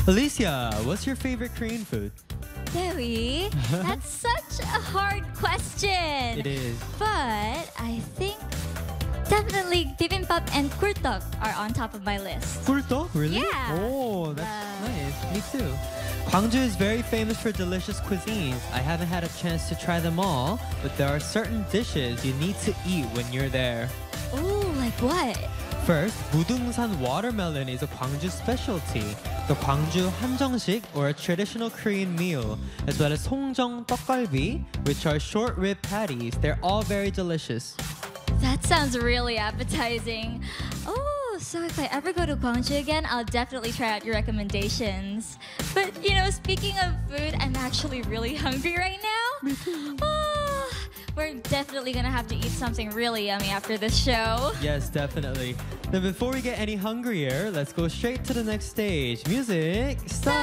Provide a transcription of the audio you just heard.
Alicia, what's your favorite Korean food? Dewi, that's such a hard question. It is. But I think definitely bibimbap and kurtok are on top of my list. Kurto? Really? Yeah. Oh, that's nice. Me too. Gwangju is very famous for delicious cuisines. I haven't had a chance to try them all, but there are certain dishes you need to eat when you're there. Ooh, like what? First, Mudungsan watermelon is a Gwangju specialty. The Gwangju 한정식, or a traditional Korean meal, as well as 송정 떡갈비, which are short rib patties. They're all very delicious. That sounds really appetizing. Oh, so if I ever go to Gwangju again, I'll definitely try out your recommendations. But, speaking of food, I'm actually really hungry right now. Oh, we're definitely gonna have to eat something really yummy after this show. Yes, definitely. Now, before we get any hungrier, let's go straight to the next stage. Music, start!